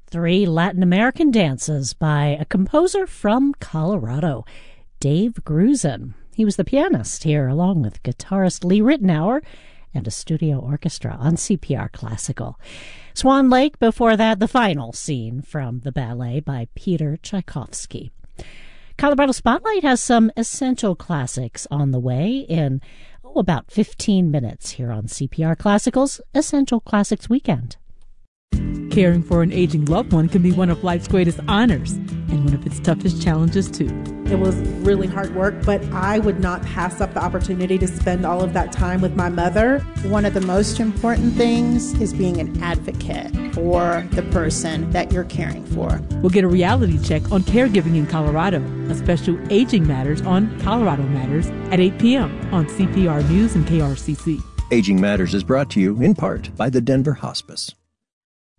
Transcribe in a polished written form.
3 Latin American dances by a composer from Colorado, Dave Grusin. He was the pianist here, along with guitarist Lee Ritenour and a studio orchestra on CPR Classical. Swan Lake, before that, the final scene from the ballet by Peter Tchaikovsky. Colorado Spotlight has some essential classics on the way in about 15 minutes here on CPR Classical's Essential Classics Weekend. Caring for an aging loved one can be one of life's greatest honors and one of its toughest challenges, too. It was really hard work, but I would not pass up the opportunity to spend all of that time with my mother. One of the most important things is being an advocate for the person that you're caring for. We'll get a reality check on caregiving in Colorado, a special Aging Matters on Colorado Matters at 8 p.m. on CPR News and KRCC. Aging Matters is brought to you in part by the Denver Hospice.